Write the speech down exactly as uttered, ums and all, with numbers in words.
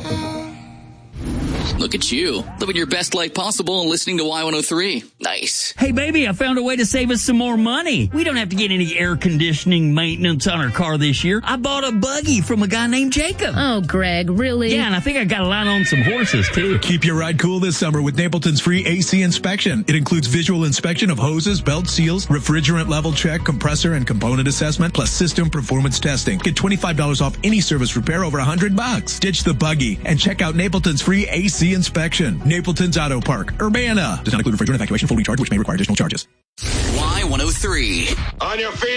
Look at you, living your best life possible and listening to Y one oh three. Nice. Hey, baby, I found a way to save us some more money. We don't have to get any air conditioning maintenance on our car this year. I bought a buggy from a guy named Jacob. Oh, Greg, really? Yeah, and I think I got a line on some horses, too. Keep your ride cool this summer with Napleton's free A C inspection. It includes visual inspection of hoses, belt seals, refrigerant level check, compressor and component assessment, plus system performance testing. Get twenty-five dollars off any service repair over one hundred bucks. Ditch the buggy and check out Napleton's free A C inspection. Napleton's Auto Park, Urbana. Does not include refrigerant evacuation, full recharge, which may require additional charges. Y one oh three. On your feet.